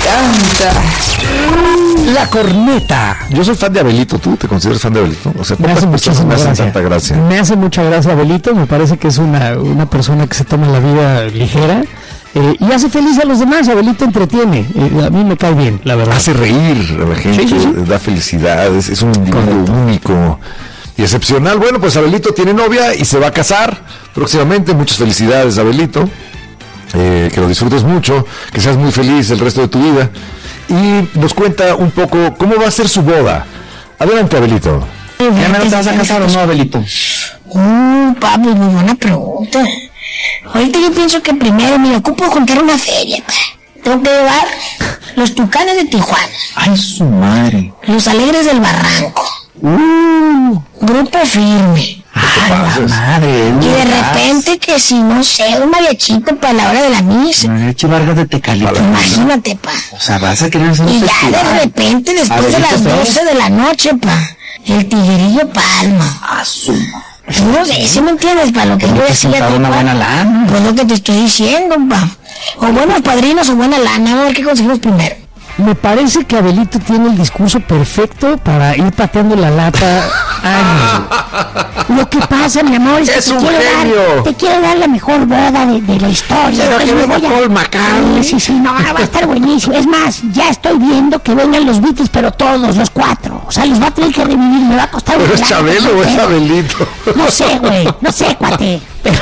encanta. La corneta. Yo soy fan de Abelito. ¿Tú te consideras fan de Abelito? O sea, Me hace muchísima gracia. Tanta gracia. Me hace mucha gracia Abelito. Me parece que es una persona que se toma la vida ligera. Y hace feliz a los demás. Abelito entretiene. A mí me cae bien, la verdad. Hace reír a la gente, sí. Da felicidad. Es un individuo único y excepcional. Bueno, pues Abelito tiene novia y se va a casar próximamente. Muchas felicidades, Abelito. Que lo disfrutes mucho, que seas muy feliz el resto de tu vida. Y nos cuenta un poco cómo va a ser su boda. Adelante, Abelito. ¿Ya me te vas a casar o no, Abelito? Papi, muy buena pregunta. Ahorita yo pienso que primero me ocupo de juntar una feria, pa. Tengo que llevar los Tucanes de Tijuana. Ay, su madre. Los Alegres del Barranco. Grupo Firme. Ay, la madre. Y de repente que si no sé, un mariachito para la hora de la misa. Mariachi Vargas de Tecalito. Imagínate, pa. O sea, vas a querer hacer un Y ya festival. de repente, después de las 12 de la noche, pa, el Tiguerillo Palma. A su madre. No sé, ¿sí me entiendes, pa? Lo que yo decía. Una buena lana. Pues lo que te estoy diciendo, pa. O buenos padrinos o buena lana. A ver qué conseguimos primero. Me parece que Abelito tiene el discurso perfecto para ir pateando la lata años. Lo que pasa, mi amor, es que un genio. te quiero dar la mejor boda de la historia. Pero que venga Paul McCartney. Sí, no, va a estar buenísimo. Es más, ya estoy viendo que vengan los Beatles, pero todos, los 4. O sea, los va a tener que revivir, me va a costar ¿Pero un es Chabelo o es Abelito? No sé, güey, no sé, cuate.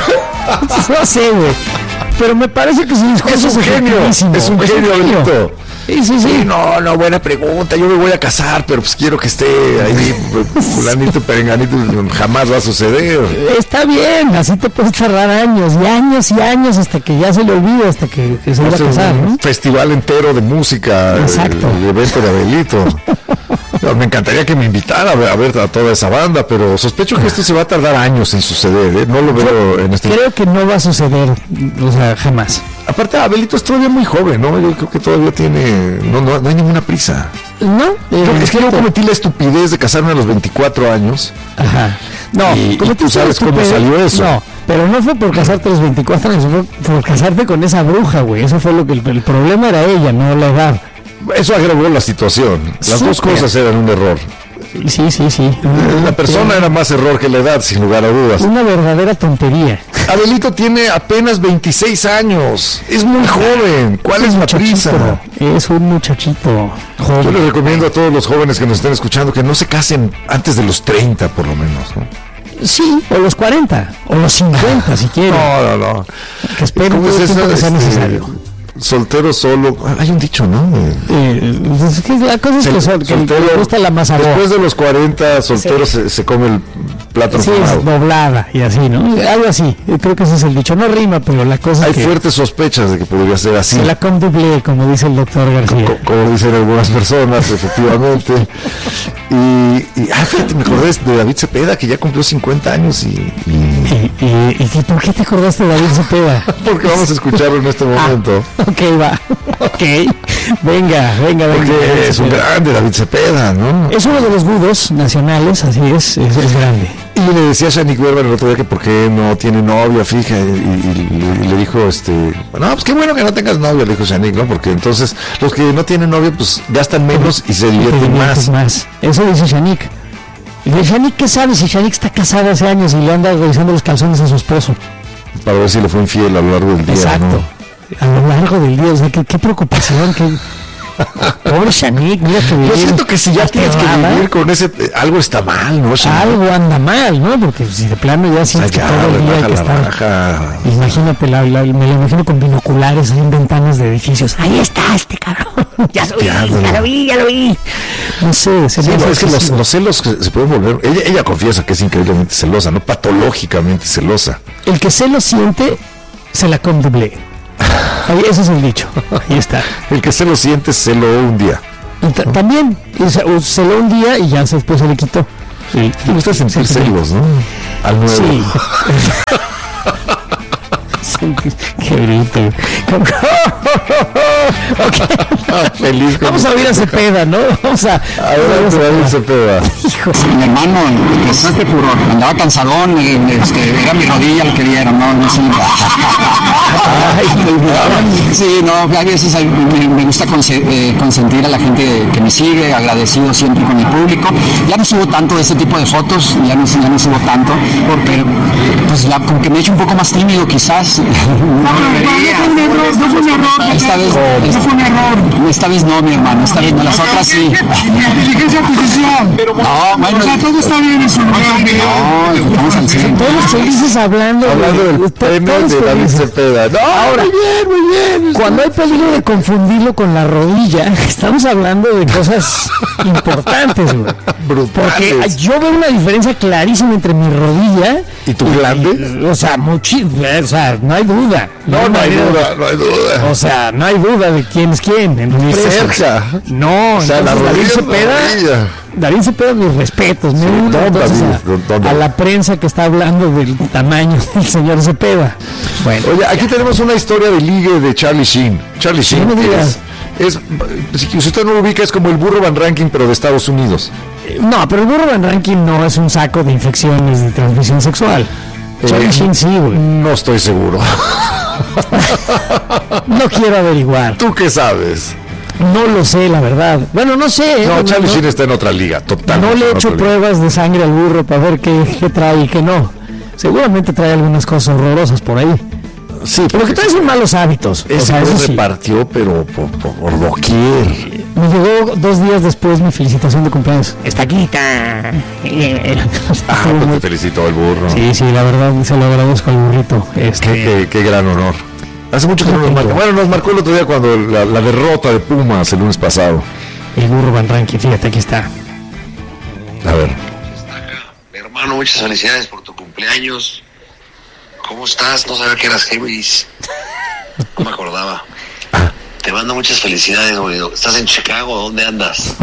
No sé, güey. Pero me parece que su discurso Es un genio, Abelito. Sí. Sí, no, buena pregunta. Yo me voy a casar, pero pues quiero que esté ahí fulanito, perenganito. Jamás va a suceder. Está bien, así te puedes tardar años y años y años hasta que ya se le olvide, hasta que se vaya a casar, ¿no? Un festival entero de música. Exacto. El evento de Abelito. No, me encantaría que me invitara a ver a toda esa banda, pero sospecho que esto se va a tardar años en suceder, ¿eh? No lo veo en este Creo que no va a suceder, o sea, jamás. Aparte, Abelito es todavía muy joven, ¿no? Yo creo que todavía tiene... No hay ninguna prisa. ¿No? Es que yo cometí la estupidez de casarme a los 24 años. Ajá. No, Y tú sabes cómo salió eso. No, pero no fue por casarte a los 24 años, fue por casarte con esa bruja, güey. Eso fue lo que el problema era ella, no la edad. Eso agravó la situación. Las dos cosas eran un error. Sí. La persona era más error que la edad, sin lugar a dudas. Una verdadera tontería. Abelito tiene apenas 26 años. Es muy joven. ¿Cuál es la prisa? Es un muchachito joven. Yo les recomiendo a todos los jóvenes que nos estén escuchando que no se casen antes de los 30, por lo menos, ¿no? Sí, o los 40, o los 50, si quieren. No. Que esperen ¿Cómo todo es el tiempo eso? que sea necesario. Soltero solo. Hay un dicho, ¿no? Es que la cosa es que le gusta la masa. Después de los 40, soltero se come el plátano sí, fumado. es doblada y así, ¿no? Algo así. Creo que ese es el dicho. No rima, pero la cosa Hay es que fuertes sospechas de que podría ser así. se la conduble, como dice el doctor García. Como dicen algunas personas, efectivamente. Y fíjate, me acordé de David Cepeda, que ya cumplió 50 años y ¿Por qué te acordaste de David Cepeda? porque vamos a escucharlo en este momento. Ok, va. Ok. Venga. Porque es un grande David Cepeda, ¿no? Es uno de los budos nacionales, así es grande. Y le decía a Shanique Berban el otro día que por qué no tiene novia fija, y le dijo, no, pues qué bueno que no tengas novia, le dijo Shanique, ¿no? Porque entonces los que no tienen novia, pues gastan menos y se divierten más. Eso dice Shanique. ¿Y de Shanique qué sabe si Shanique está casada hace años y le anda revisando los calzones a su esposo? Para ver si le fue infiel a lo largo del día. Exacto. ¿No? A lo largo del día, o sea, qué preocupación, pobre Shanique, mira que vivir. Yo siento que si ya tienes que vivir con ese, algo está mal, ¿no? Algo anda mal, ¿no? Porque si de plano ya sientes que todo el día hay que estar. Imagínate, me lo imagino con binoculares en ventanas de edificios. Ahí está cabrón. Ya lo vi. No sé, es que los celos se pueden volver. Ella confiesa que es increíblemente celosa, no patológicamente celosa. El que se lo siente, se la conduble. Ahí, ese es el dicho. Ahí está. El que se lo siente, se lo un día. También, se lo un día y ya después se le quitó. Sí. Te gusta sentir celos, ¿no? Al nuevo. Sí. Qué bruto. Ok. Feliz. Vamos a oír a Cepeda, ¿no? Vamos a ver a Cepeda. Hijo. Mi hermano, este furor, andaba cansadón, era mi rodilla lo que vieron, no sé. Sí, no, a veces me gusta consentir a la gente que me sigue, agradecido siempre con el público. Ya no subo tanto de este tipo de fotos, ya no subo tanto, porque pues con que me he hecho un poco más tímido quizás. No fue un error. Esta vez no fue un error. Esta vez no, mi hermano, esta vez no, las otras sí. Inteligencia artificial. No, bueno. O sea, todo está bien en su lugar. No, estamos al centro. Todos felices hablando del pene de David Cepeda. No, ahora, muy bien. Cuando hay peligro de confundirlo con la rodilla, estamos hablando de cosas importantes, güey. Brutales. Porque yo veo una diferencia clarísima entre mi rodilla y tu glande. O sea, no hay duda. No hay duda. O sea, no hay duda de quién es quién. Ni cerca. No, o sea, la rodilla. David Cepeda, mis respetos, sí, a la prensa que está hablando del tamaño del señor Cepeda. Bueno, oye, aquí tenemos una historia de ligue de Charlie Sheen. Charlie Sheen si usted no lo ubica, es como el burro Van Rankin, pero de Estados Unidos. No, pero el burro Van Rankin no es un saco de infecciones de transmisión sexual. Charlie Sheen sí, güey. No estoy seguro. No quiero averiguar. ¿Tú qué sabes? No lo sé, la verdad. Bueno, no sé. No, Charlie Sheen está en otra liga, totalmente. No le he hecho pruebas de sangre al burro para ver qué trae y qué no. Seguramente trae algunas cosas horrorosas por ahí. Sí, pero que trae son malos hábitos. Ese se repartió, pero por doquier. Me llegó 2 días después mi felicitación de cumpleaños. Está aquí. Pues te felicitó el burro. Sí, la verdad se lo agradezco al burrito. Qué gran honor. Hace mucho que no nos marcó. Bueno, nos marcó el otro día cuando la derrota de Pumas el lunes pasado. El burro Van Rankin, fíjate, aquí está. A ver. Mi hermano, muchas felicidades por tu cumpleaños. ¿Cómo estás? No sabía que eras Géminis. No me acordaba. Te mando muchas felicidades, güey. ¿Estás en Chicago? ¿Dónde andas?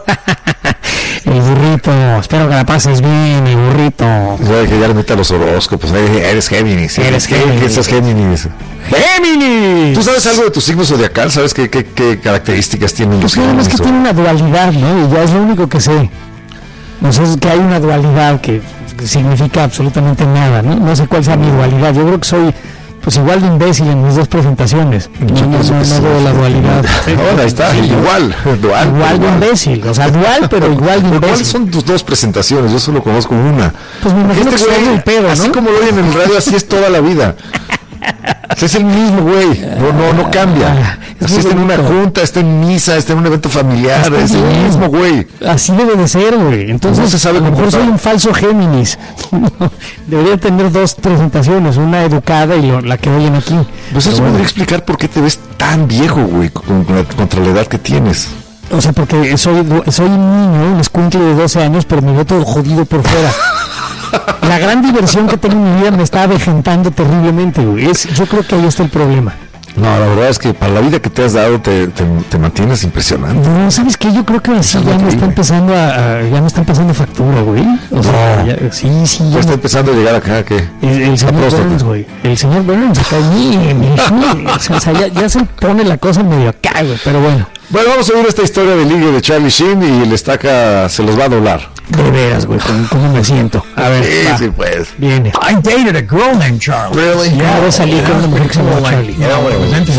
El burrito, espero que la pases bien, el burrito. Ya que ya le mete a los horóscopos. Eres Géminis. Eres Géminis. ¿Qué es Géminis? ¡Géminis! ¿Tú sabes algo de tu signo zodiacal? ¿Sabes qué características tienen los Géminis? Es que tiene una dualidad, ¿no? Y ya es lo único que sé. No sé, es que hay una dualidad que significa absolutamente nada, ¿no? No sé cuál sea mi dualidad. Yo creo que soy pues igual de imbécil en mis 2 presentaciones. No veo la dualidad. Ahora está, igual de imbécil, o sea, dual, pero igual de imbécil. ¿Cuáles son tus 2 presentaciones? Yo solo conozco una. Pues me imagino que soy el pedo, ¿no? Así como lo oyen en el radio, así es toda la vida. Es el mismo güey, no cambia. Así está en una junta, está en misa, está en un evento familiar, es el mismo güey. Así debe de ser, güey. Entonces, no se sabe a lo mejor soy un falso Géminis. Debería tener 2 presentaciones, una educada y la que oyen aquí. Pues eso podría explicar por qué te ves tan viejo, güey, contra la edad que tienes. O sea, porque soy un niño, un escuincle de 12 años, pero me veo todo jodido por fuera. La gran diversión que tengo en mi vida me está avejentando terriblemente, güey. Yo creo que ahí está el problema. No, la verdad es que para la vida que te has dado te mantienes impresionante. No, ¿sabes qué? Yo creo que así ya me está empezando ya me están pasando factura, güey. O sea, sí. Ya está empezando a llegar acá, ¿qué? El señor Burns, güey. El señor Burns acá allí. O sea, ya se pone la cosa medio acá, güey, pero bueno. Bueno, vamos a ver esta historia de ligue de Charlie Sheen y el estaca se los va a doblar. De veras, güey, ¿cómo me siento? A ver, sí, pues. Viene. I dated a girl named Charlie. Really? Ya voy a salir con una mujer que se llama Charlie. You know, when it was into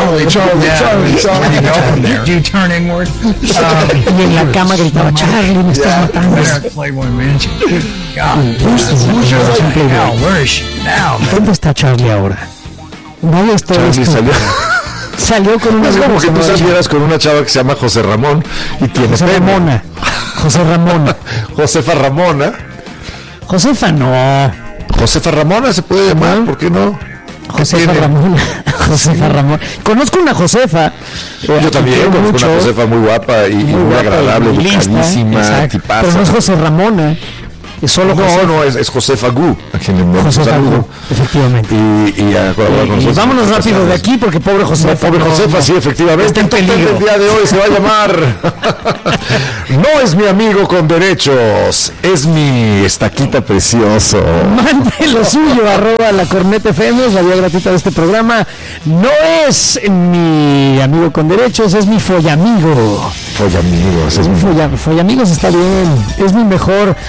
Charlie. Do you turn inward? Y en la cama gritaba, Charlie, me estás matando. Playboy Mansion. ¿Dónde está Charlie ahora? No estoy. Charlie salió con una. Es como que tú salieras con una chava que se llama José Ramón y tiene José Ramona. Josefa Ramona. Josefa no. Josefa Ramona se puede llamar, ¿por qué no? Josefa Ramona. Conozco una Josefa. Yo también conozco una Josefa muy guapa y muy agradable, educadísima, tipaza. Pero no es José Ramona. solo es Josefa Gu, a quien le enviamos un saludo. Efectivamente. Y a colaborar con nosotros. Vámonos rápido de aquí porque pobre Josefa. Pobre Josefa, sí, efectivamente. Está en peligro. El día de hoy se va a llamar No es mi amigo con derechos, es mi estaquita precioso. Mande lo suyo, @La Corneta FM, es la vía gratuita de este programa. No es mi amigo con derechos, es mi follamigo. Follamigos, Follamigos está bien, es mi mejor